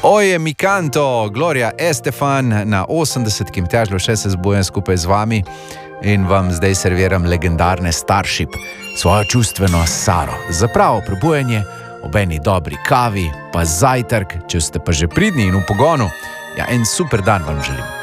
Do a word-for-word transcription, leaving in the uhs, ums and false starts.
Oje mi canto, Gloria Estefan na osemdesetkem težlo še se zbujem skupaj z vami in vam zdaj serviram legendarne Starship, svojo čustveno Saro. Za pravo prebujanje, ob eni dobri kavi, pa zajtrk, če ste pa že pridni in v pogonu, ja, en super dan vam želim.